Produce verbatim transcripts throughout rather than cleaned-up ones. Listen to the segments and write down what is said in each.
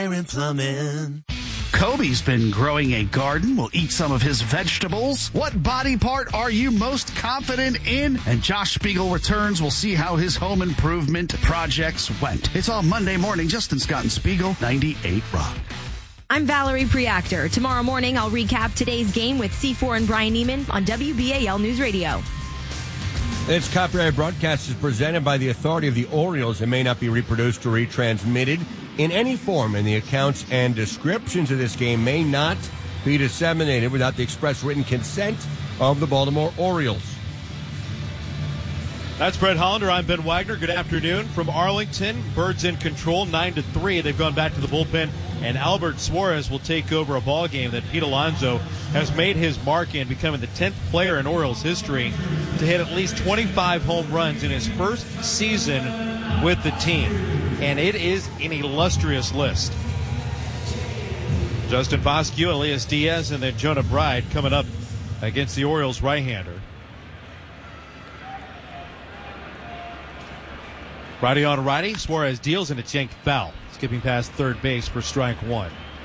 Aaron Plumbing. Kobe's been growing a garden. We'll eat some of his vegetables. What body part are you most confident in? And Josh Spiegel returns. We'll see how his home improvement projects went. It's all Monday morning. Justin Scott and Spiegel, ninety-eight Rock. I'm Valerie Preactor. Tomorrow morning, I'll recap today's game with C four and Brian Neiman on W B A L News Radio. This copyrighted broadcast is presented by the authority of the Orioles and may not be reproduced or retransmitted in any form, and the accounts and descriptions of this game may not be disseminated without the express written consent of the Baltimore Orioles. That's Brett Hollander. I'm Ben Wagner. Good afternoon from Arlington. Birds in control, nine to three. They've gone back to the bullpen, and Albert Suarez will take over a ball game that Pete Alonso has made his mark in, becoming the tenth player in Orioles history to hit at least twenty-five home runs in his first season with the team. And it is an illustrious list. Justin Foscue, Elias Diaz, and then Jonah Bride coming up against the Orioles right-hander. Righty on righty. Suarez deals, and it's yanked foul. Skipping past third base for strike one.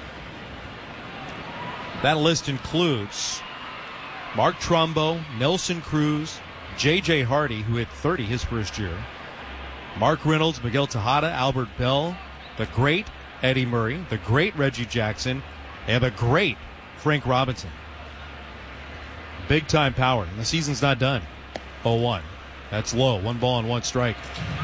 That list includes Mark Trumbo, Nelson Cruz, J J Hardy, who hit thirty his first year, Mark Reynolds, Miguel Tejada, Albert Bell, the great Eddie Murray, the great Reggie Jackson, and the great Frank Robinson. Big-time power. And the season's not done. oh one. That's low. One ball and one strike.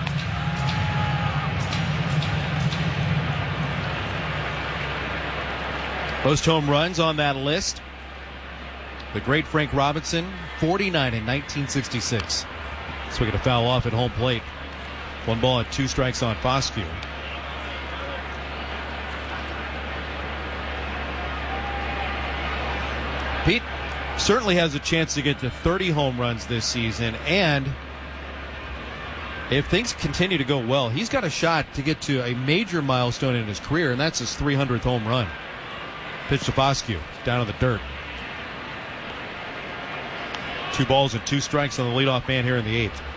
Most home runs on that list. The great Frank Robinson, forty-nine in nineteen sixty-six. So we get a foul off at home plate. One ball and two strikes on Foscue. Pete certainly has a chance to get to thirty home runs this season, and if things continue to go well, he's got a shot to get to a major milestone in his career, and that's his three hundredth home run. Pitch to Foscue, down in the dirt. Two balls and two strikes on the leadoff man here in the eighth.